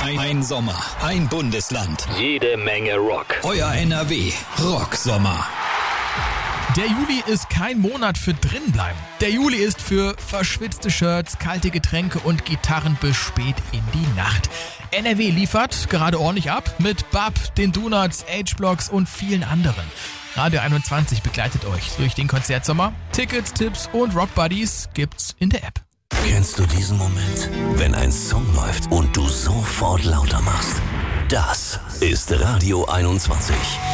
Ein Sommer, ein Bundesland, jede Menge Rock. Euer NRW Rocksommer. Der Juli ist kein Monat für drinbleiben. Der Juli ist für verschwitzte Shirts, kalte Getränke und Gitarren bis spät in die Nacht. NRW liefert gerade ordentlich ab mit BAP, den Donuts, H-Blocks und vielen anderen. Radio 21 begleitet euch durch den Konzertsommer. Tickets, Tipps und Rock Buddies gibt's in der App. Kennst du diesen Moment, wenn ein Song läuft und du sofort lauter machst? Das ist Radio 21.